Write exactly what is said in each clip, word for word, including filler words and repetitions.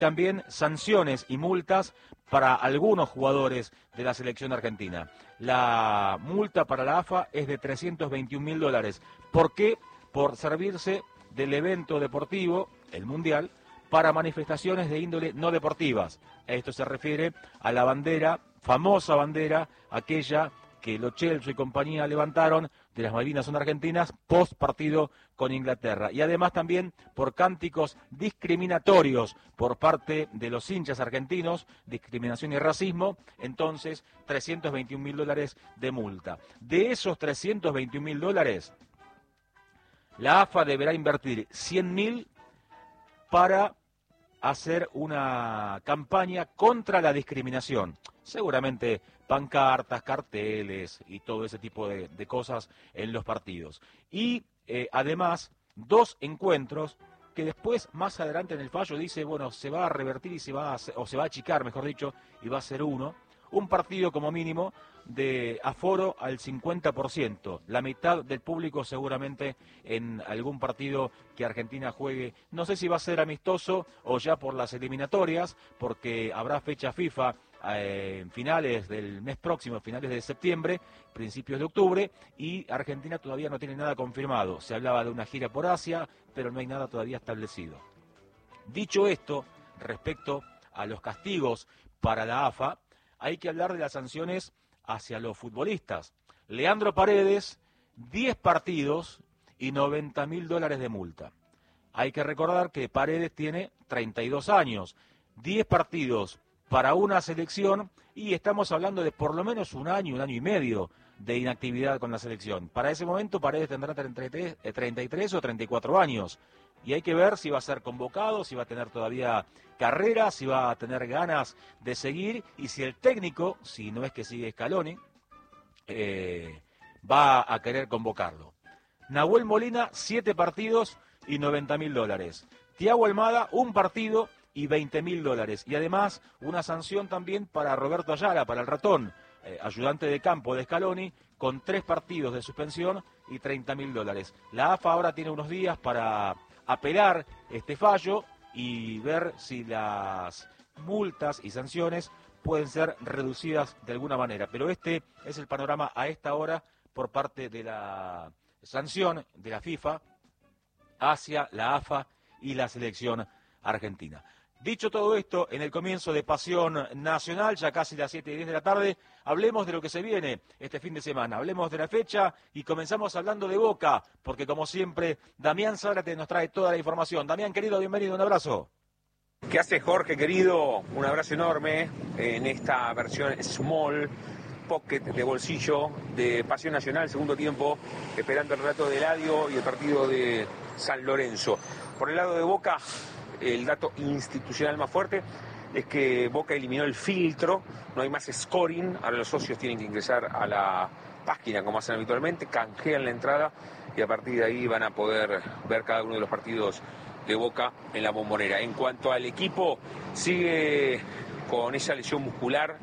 también sanciones y multas para algunos jugadores de la selección argentina. La multa para la A F A es de trescientos veintiún mil dólares. ¿Por qué? Por servirse del evento deportivo, el Mundial, para manifestaciones de índole no deportivas. Esto se refiere a la bandera, famosa bandera, aquella que Lo Celso y compañía levantaron de las Malvinas son argentinas post partido con Inglaterra. Y además también por cánticos discriminatorios por parte de los hinchas argentinos, discriminación y racismo, entonces trescientos veintiún mil dólares de multa. De esos trescientos veintiún mil dólares, la A F A deberá invertir cien mil para hacer una campaña contra la discriminación. Seguramente pancartas, carteles y todo ese tipo de, de cosas en los partidos. Y eh, además, dos encuentros que después, más adelante en el fallo, dice, bueno, se va a revertir y se va a, o se va a achicar, mejor dicho, y va a ser uno. Un partido como mínimo de aforo al cincuenta por ciento, la mitad del público seguramente en algún partido que Argentina juegue, no sé si va a ser amistoso o ya por las eliminatorias, porque habrá fecha FIFA eh, en finales del mes próximo, finales de septiembre, principios de octubre, y Argentina todavía no tiene nada confirmado. Se hablaba de una gira por Asia, pero no hay nada todavía establecido. Dicho esto, respecto a los castigos para la A F A, hay que hablar de las sanciones hacia los futbolistas. Leandro Paredes, diez partidos y noventa mil dólares de multa. Hay que recordar que Paredes tiene treinta y dos años, diez partidos para una selección y estamos hablando de por lo menos un año, un año y medio de inactividad con la selección. Para ese momento Paredes tendrá treinta y tres, treinta y tres o treinta y cuatro años. Y hay que ver si va a ser convocado, si va a tener todavía carrera, si va a tener ganas de seguir y si el técnico, si no es que sigue Scaloni, eh, va a querer convocarlo. Nahuel Molina, siete partidos y noventa mil dólares. Thiago Almada, un partido y veinte mil dólares. Y además una sanción también para Roberto Ayala, para el ratón, eh, ayudante de campo de Scaloni, con tres partidos de suspensión y treinta mil dólares. La A F A ahora tiene unos días para apelar este fallo y ver si las multas y sanciones pueden ser reducidas de alguna manera. Pero este es el panorama a esta hora por parte de la sanción de la FIFA hacia la A F A y la selección argentina. Dicho todo esto, en el comienzo de Pasión Nacional, ya casi las siete y diez de la tarde, hablemos de lo que se viene este fin de semana, hablemos de la fecha y comenzamos hablando de Boca, porque como siempre, Damián Zárate nos trae toda la información. Damián, querido, bienvenido, un abrazo. ¿Qué hace Jorge, querido? Un abrazo enorme en esta versión small, pocket de bolsillo de Pasión Nacional, segundo tiempo, esperando el relato de Eladio y el partido de San Lorenzo. Por el lado de Boca, el dato institucional más fuerte es que Boca eliminó el filtro, no hay más scoring, ahora los socios tienen que ingresar a la página como hacen habitualmente, canjean la entrada y a partir de ahí van a poder ver cada uno de los partidos de Boca en la Bombonera. En cuanto al equipo, sigue con esa lesión muscular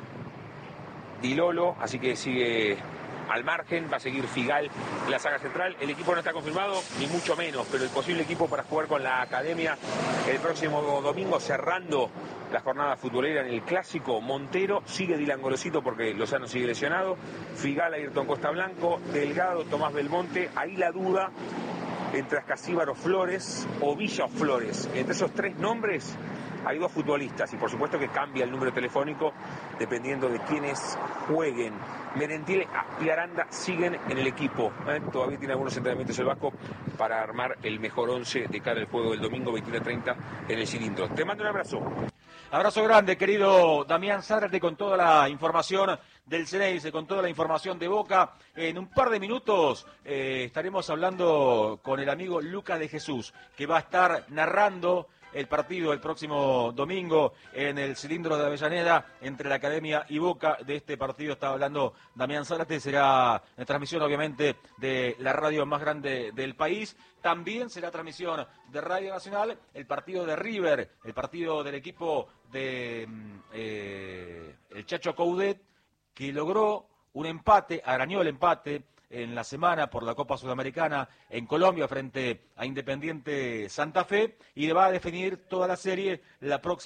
Di Lolo, así que sigue al margen, va a seguir Figal en la saga central. El equipo no está confirmado, ni mucho menos, pero el posible equipo para jugar con la academia el próximo domingo, cerrando la jornada futbolera en el Clásico. Montero, sigue Dylan Gorosito porque Lozano sigue lesionado, Figal, Ayrton Costa Blanco, Delgado, Tomás Belmonte. Ahí la duda entre Ascasíbaro Flores o Villa Flores. Entre esos tres nombres hay dos futbolistas y por supuesto que cambia el número telefónico dependiendo de quiénes jueguen. Merentiel y Aranda siguen en el equipo, ¿eh? Todavía tiene algunos entrenamientos el Vasco para armar el mejor once de cara al juego del domingo veintiuno treinta en el cilindro. Te mando un abrazo. Abrazo grande, querido Damián Zárate, con toda la información del Ceneice, con toda la información de Boca. En un par de minutos eh, estaremos hablando con el amigo Lucas de Jesús, que va a estar narrando el partido el próximo domingo en el cilindro de Avellaneda entre la Academia y Boca. De este partido estaba hablando Damián Zárate, será en transmisión obviamente de la radio más grande del país. También será transmisión de Radio Nacional el partido de River, el partido del equipo de eh, el Chacho Coudet, que logró un empate, arañó el empate en la semana por la Copa Sudamericana en Colombia frente a Independiente Santa Fe y va a definir toda la serie la próxima